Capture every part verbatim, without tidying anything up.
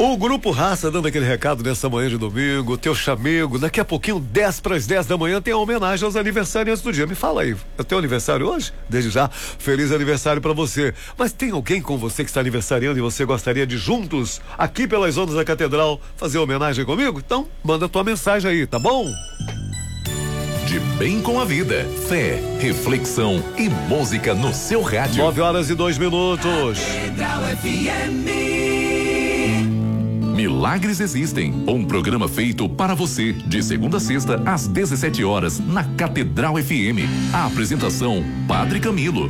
O Grupo Raça dando aquele recado nessa manhã de domingo, teu chamego, daqui a pouquinho, dez para as dez da manhã, tem a homenagem aos aniversariantes do dia. Me fala aí, é teu aniversário hoje? Desde já, feliz aniversário para você. Mas tem alguém com você que está aniversariando e você gostaria de juntos, aqui pelas ondas da Catedral, fazer homenagem comigo? Então, manda tua mensagem aí, tá bom? De bem com a vida, fé, reflexão e música no seu rádio. Nove horas e dois minutos. Catedral F M. Milagres Existem, um programa feito para você, de segunda a sexta, às dezessete horas, na Catedral F M. A apresentação, Padre Camilo.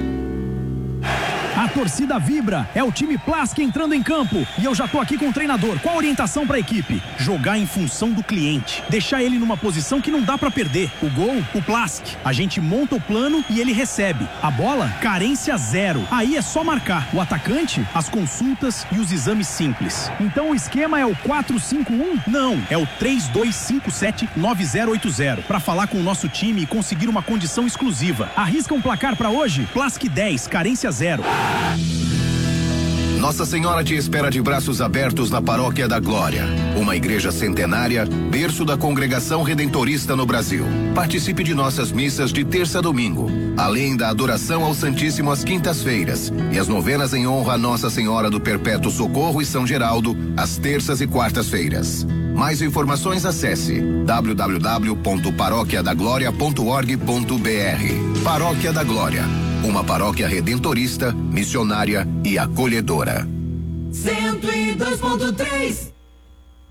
A torcida vibra, é o time Plask entrando em campo e eu já tô aqui com o treinador. Qual a orientação pra equipe? Jogar em função do cliente, deixar ele numa posição que não dá pra perder. O gol, o Plask. A gente monta o plano e ele recebe. A bola, carência zero. Aí é só marcar. O atacante, as consultas e os exames simples. Então o esquema é o quatro cinco um? Não, é o três dois cinco sete nove zero oito zero. Pra falar com o nosso time e conseguir uma condição exclusiva. Arrisca um placar pra hoje? Plask dez, carência zero. Nossa Senhora te espera de braços abertos na Paróquia da Glória, uma igreja centenária, berço da congregação redentorista no Brasil. Participe de nossas missas de terça a domingo, além da adoração ao Santíssimo às quintas-feiras e as novenas em honra a Nossa Senhora do Perpétuo Socorro e São Geraldo, às terças e quartas-feiras. Mais informações, acesse w w w ponto paróquia da glória ponto org ponto b r. Paróquia da Glória, uma paróquia redentorista, missionária e acolhedora. cento e dois ponto três